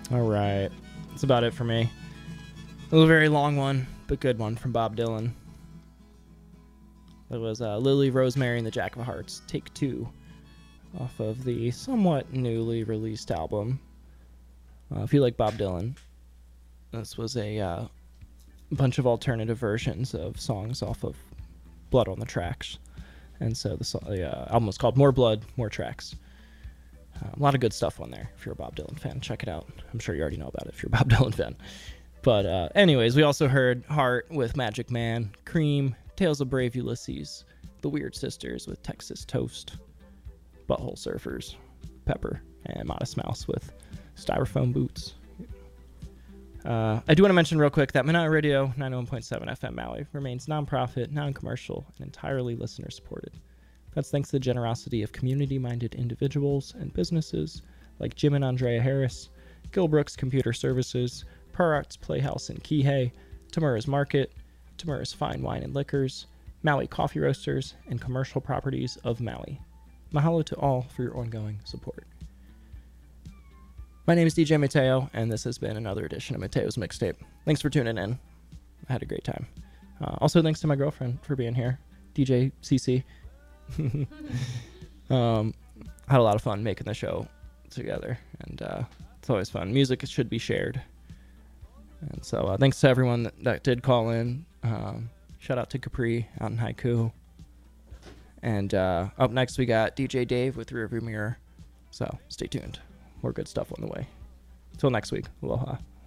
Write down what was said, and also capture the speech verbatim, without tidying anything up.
All right. That's about it for me. A little very long one, but good one from Bob Dylan. It was uh, Lily, Rosemary, and the Jack of Hearts, take two, off of the somewhat newly released album. Uh, if you like Bob Dylan, this was a uh, bunch of alternative versions of songs off of Blood on the Tracks. And so the, so- the uh, album was called More Blood, More Tracks. Uh, a lot of good stuff on there. If you're a Bob Dylan fan, check it out. I'm sure you already know about it if you're a Bob Dylan fan. But uh, anyways, we also heard Heart with Magic Man, Cream, Tales of Brave Ulysses, The Weird Sisters with Texas Toast, Butthole Surfers, Pepper, and Modest Mouse with Styrofoam Boots. Uh, I do want to mention real quick that Monotony Radio ninety-one point seven F M Maui remains non-profit, non-commercial, and entirely listener-supported. That's thanks to the generosity of community-minded individuals and businesses like Jim and Andrea Harris, Gilbrooks Computer Services, Per Arts Playhouse in Kihei, Tamura's Market, Tamura's Fine Wine and Liquors, Maui Coffee Roasters, and Commercial Properties of Maui. Mahalo to all for your ongoing support. My name is D J Mateo, and this has been another edition of Mateo's Mixtape. Thanks for tuning in. I had a great time. Uh, also, thanks to my girlfriend for being here, D J C C. um, had a lot of fun making the show together, and uh, it's always fun. Music should be shared. And so uh, thanks to everyone that, that did call in. Um, shout out to Capri out in Haiku. And uh, up next we got D J Dave with Rearview Mirror. So stay tuned. More good stuff on the way. Until next week. Aloha.